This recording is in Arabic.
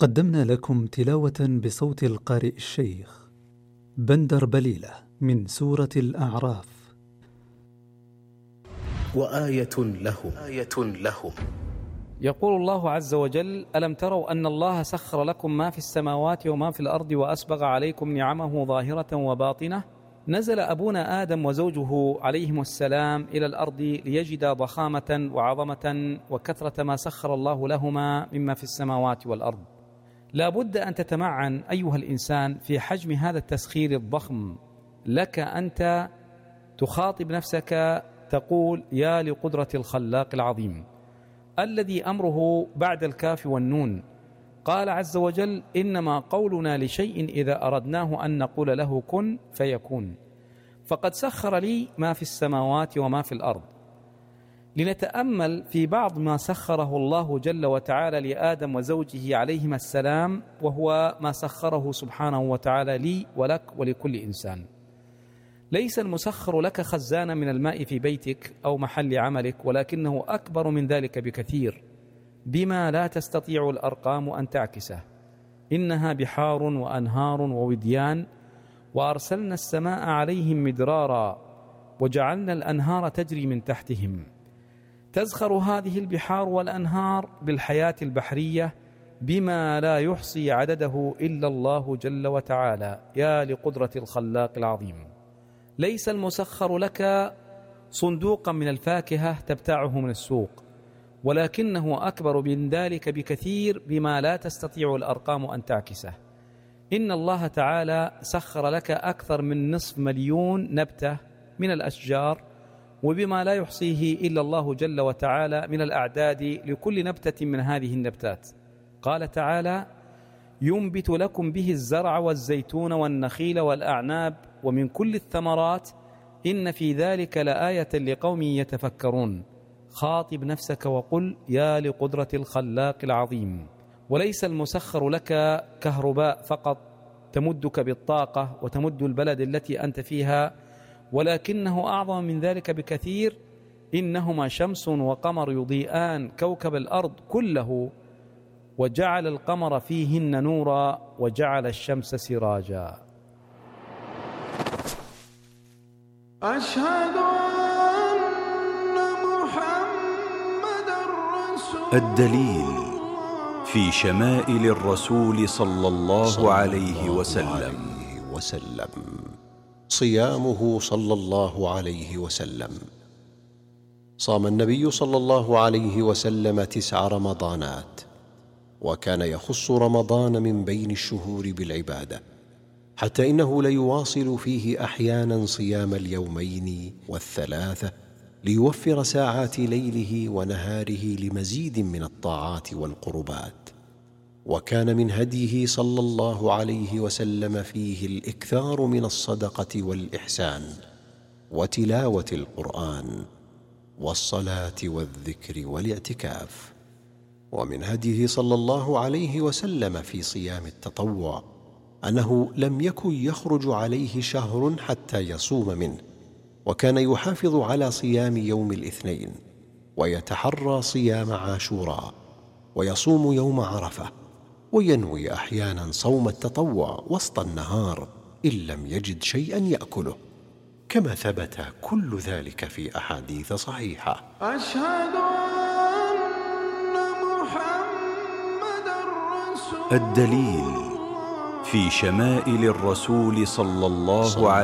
قدمنا لكم تلاوة بصوت القارئ الشيخ بندر بليلة من سورة الأعراف. وآية لهم يقول الله عز وجل: ألم تروا أن الله سخر لكم ما في السماوات وما في الأرض وأسبغ عليكم نعمه ظاهرة وباطنة. نزل أبونا آدم وزوجه عليهم السلام إلى الأرض ليجدا ضخامة وعظمة وكثرة ما سخر الله لهما مما في السماوات والأرض. لا بد أن تتمعن أيها الإنسان في حجم هذا التسخير الضخم. لك أنت تخاطب نفسك تقول: يا لقدرة الخلاق العظيم الذي أمره بعد الكاف والنون. قال عز وجل: إنما قولنا لشيء إذا أردناه أن نقول له كن فيكون. فقد سخر لي ما في السماوات وما في الأرض. لنتأمل في بعض ما سخره الله جل وتعالى لآدم وزوجه عليهما السلام، وهو ما سخره سبحانه وتعالى لي ولك ولكل إنسان. ليس المسخر لك خزان من الماء في بيتك أو محل عملك، ولكنه أكبر من ذلك بكثير بما لا تستطيع الأرقام أن تعكسه. إنها بحار وأنهار ووديان، وأرسلنا السماء عليهم مدرارا وجعلنا الأنهار تجري من تحتهم. تزخر هذه البحار والأنهار بالحياة البحرية بما لا يحصي عدده إلا الله جل وتعالى. يا لقدرة الخلاق العظيم. ليس المسخر لك صندوقا من الفاكهة تبتاعه من السوق، ولكنه أكبر من ذلك بكثير بما لا تستطيع الأرقام أن تعكسه. إن الله تعالى سخر لك أكثر من 500,000 نبتة من الأشجار، وبما لا يحصيه إلا الله جل وتعالى من الأعداد لكل نبتة من هذه النبتات. قال تعالى: ينبت لكم به الزرع والزيتون والنخيل والأعناب ومن كل الثمرات إن في ذلك لآية لقوم يتفكرون. خاطب نفسك وقل: يا لقدرة الخلاق العظيم. وليس المسخر لك كهرباء فقط تمدك بالطاقة وتمد البلد التي أنت فيها، ولكنه أعظم من ذلك بكثير. إنهما شمس وقمر يضيئان كوكب الأرض كله، وجعل القمر فيهن نورا وجعل الشمس سراجا. أشهد أن محمدًا رسول الدليل في شمائل الرسول صلى الله عليه وسلم. صيامه صلى الله عليه وسلم. صام النبي صلى الله عليه وسلم 9 رمضانات، وكان يخص رمضان من بين الشهور بالعبادة، حتى إنه ليواصل فيه أحيانا صيام اليومين والثلاثة ليوفر ساعات ليله ونهاره لمزيد من الطاعات والقربات. وكان من هديه صلى الله عليه وسلم فيه الإكثار من الصدقة والإحسان وتلاوة القرآن والصلاة والذكر والاعتكاف. ومن هديه صلى الله عليه وسلم في صيام التطوع أنه لم يكن يخرج عليه شهر حتى يصوم منه، وكان يحافظ على صيام يوم الاثنين، ويتحرى صيام عاشوراء، ويصوم يوم عرفة، وينوي أحيانا صوم التطوع وسط النهار إن لم يجد شيئا يأكله، كما ثبت كل ذلك في أحاديث صحيحة. أشهد أن محمدًا رسول الدليل في شمائل الرسول صلى الله عليه